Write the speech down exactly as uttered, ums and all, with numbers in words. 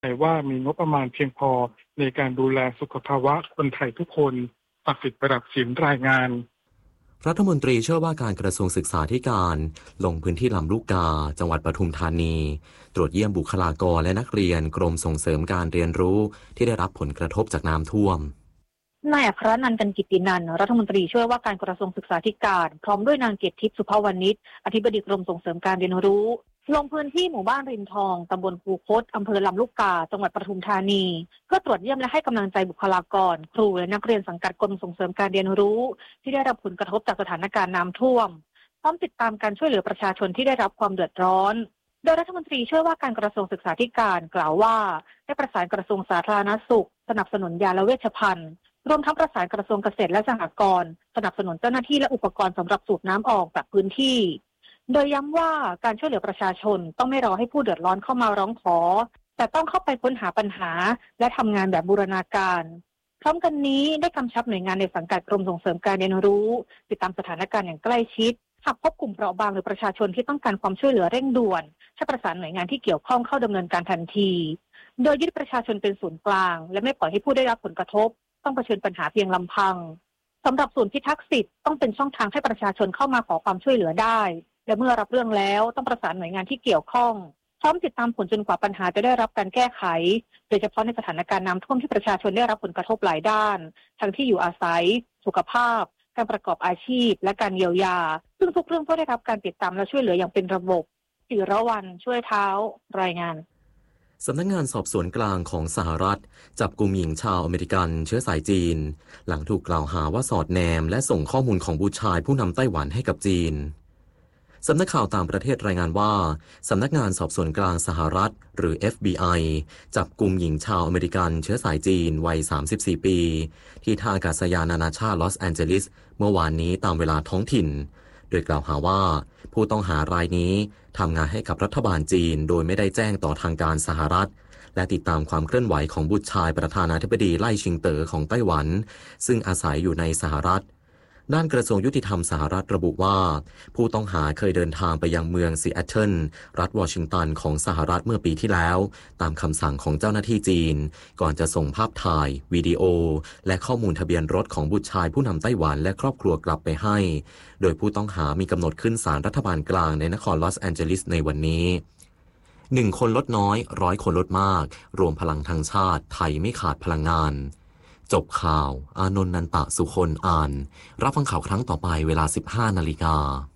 ว่ามีงบประมาณเพียงพอในการดูแลสุขภาวะคนไทยทุกคนศักดิ์สิทธิ์ประดับศิลป์รายงานรัฐมนตรีช่วยว่าการกระทรวงศึกษาธิการลงพื้นที่ลำลูกกาจังหวัดปทุมธานีตรวจเยี่ยมบุคลากรและนักเรียนกรมส่งเสริมการเรียนรู้ที่ได้รับผลกระทบจากน้ำท่วมนายอัครนันท์ กันกิตตินันท์รัฐมนตรีช่วยว่าการกระทรวงศึกษาธิการพร้อมด้วยนางเกตทิพย์สุภวณิชอธิบดีกรมส่งเสริมการเรียนรู้ลงพื้นที่หมู่บ้านริมทองตำบลคูคตอำเภอลำลูกกาจังหวัดปทุมธานีเพื่อตรวจเยี่ยมและให้กำลังใจบุคลากรครูและนักเรียนสังกัดกรมส่งเสริมการเรียนรู้ที่ได้รับผลกระทบจากสถานการณ์น้ำท่วมพร้อมติดตามการช่วยเหลือประชาชนที่ได้รับความเดือดร้อนโดยรัฐมนตรีช่วยว่าการกระทรวงศึกษาธิการกล่าวว่าได้ประสานกระทรวงสาธารณสุขสนับสนุนยาและเวชภัณฑ์รวมทั้งประสานกระทรวงเกษตรและสหกรณ์สนับสนุนเจ้าหน้าที่และอุปกรณ์สำหรับสูบน้ำออกจากพื้นที่โดยย้ำว่าการช่วยเหลือประชาชนต้องไม่รอให้ผู้เดือดร้อนเข้ามาร้องขอแต่ต้องเข้าไปค้นหาปัญหาและทำงานแบบบูรณาการพร้อมกันนี้ได้กำชับหน่วยงานในสังกัดกรมส่งเสริมการเรียนรู้ติดตามสถานการณ์อย่างใกล้ชิดหากพบกลุ่มเปราะบางหรือประชาชนที่ต้องการความช่วยเหลือเร่งด่วนให้ประสานหน่วยงานที่เกี่ยวข้องเข้าดำเนินการทันทีโดยยึดประชาชนเป็นศูนย์กลางและไม่ปล่อยให้ผู้ได้รับผลกระทบต้องเผชิญปัญหาเพียงลำพังสำหรับศูนย์พิทักษ์สิทธิ์ต้องเป็นช่องทางให้ประชาชนเข้ามาขอความช่วยเหลือได้และเมื่อรับเรื่องแล้วต้องประสานหน่วยงานที่เกี่ยวข้องพร้อมติดตามผลจนกว่าปัญหาจะได้รับการแก้ไขโดยเฉพาะในสถานการณ์น้ำท่วมที่ประชาชนได้รับผลกระทบหลายด้านทั้งที่อยู่อาศัยสุขภาพการประกอบอาชีพและการเยียวยาซึ่งทุกเรื่องก็ได้รับการติดตามและช่วยเหลืออย่างเป็นระบบศิรวรรณช่วยเท้ารายงานสำนักงานสอบสวนกลางของสหรัฐจับกุมหญิงชาวอเมริกันเชื้อสายจีนหลังถูกกล่าวหาว่าสอดแนมและส่งข้อมูลของบุตรชายผู้นำไต้หวันให้กับจีนสำนักข่าวต่างประเทศรายงานว่าสำนักงานสอบสวนกลางสหรัฐหรือ เอฟ บี ไอ จับกุมหญิงชาวอเมริกันเชื้อสายจีนวัยสามสิบสี่ปีที่ท่าอากาศยานนานาชาติลอสแอนเจลิสเมื่อวานนี้ตามเวลาท้องถิ่นโดยกล่าวหาว่าผู้ต้องหารายนี้ทำงานให้กับรัฐบาลจีนโดยไม่ได้แจ้งต่อทางการสหรัฐและติดตามความเคลื่อนไหวของบุตรชายประธานาธิบดีไล่ชิงเต๋อของไต้หวันซึ่งอาศัยอยู่ในสหรัฐด้านกระทรวงยุติธรรมสหรัฐระบุว่าผู้ต้องหาเคยเดินทางไปยังเมืองซีแอตเทิลรัฐวอชิงตันของสหรัฐเมื่อปีที่แล้วตามคำสั่งของเจ้าหน้าที่จีนก่อนจะส่งภาพถ่ายวิดีโอและข้อมูลทะเบียนรถของบุตรชายผู้นำไต้หวันและครอบครัวกลับไปให้โดยผู้ต้องหามีกำหนดขึ้นศาลรัฐบาลกลางในนครลอสแอนเจลิสในวันนี้หนึ่งคนลดน้อยร้อยคนลดมากรวมพลังทางชาติไทยไม่ขาดพลังงานจบข่าวอานนท์ นันตะสุคนอ่านรับฟังข่าวครั้งต่อไปเวลา สิบห้านาฬิกา